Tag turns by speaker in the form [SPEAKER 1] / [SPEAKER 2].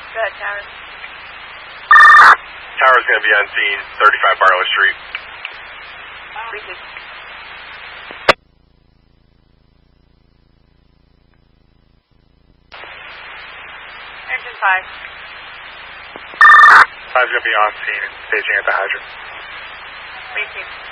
[SPEAKER 1] Go ahead, Tower.
[SPEAKER 2] Tower's going to be on scene, 35 Barlow Street.
[SPEAKER 1] Reaching. Engine 5.
[SPEAKER 2] 5's going to be on scene, staging at the hydrant.
[SPEAKER 1] Reaching.